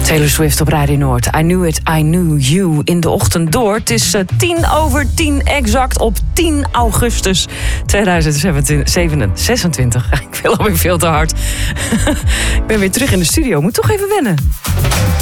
Taylor Swift op Radio Noord. I knew it, I knew you. In de ochtend door. Het is 10:10 exact op 10 augustus 2026. Ik wil alweer veel te hard. Ik ben weer terug in de studio. Moet toch even wennen.